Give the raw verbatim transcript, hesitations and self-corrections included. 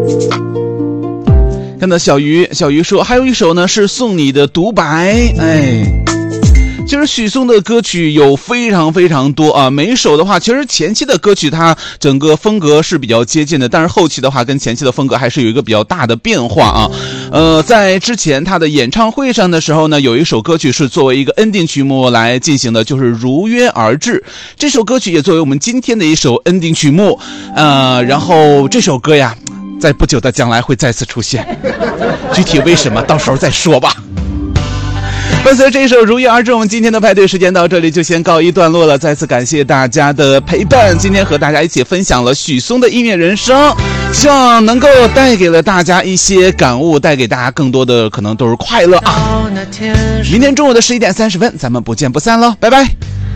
看到小鱼，小鱼说还有一首呢是送你的独白。哎，其实许嵩的歌曲有非常非常多啊，每一首的话，其实前期的歌曲它整个风格是比较接近的，但是后期的话跟前期的风格还是有一个比较大的变化啊。呃，在之前他的演唱会上的时候呢，有一首歌曲是作为一个 ending 曲目来进行的，就是如约而至。这首歌曲也作为我们今天的一首 ending 曲目，呃，然后这首歌呀，在不久的将来会再次出现，具体为什么到时候再说吧。伴随这一首如约而至，我们今天的派对时间到这里就先告一段落了。再次感谢大家的陪伴，今天和大家一起分享了许嵩的音乐人生，希望能够带给了大家一些感悟，带给大家更多的可能都是快乐啊。明天中午的十一点三十分，咱们不见不散喽，拜拜。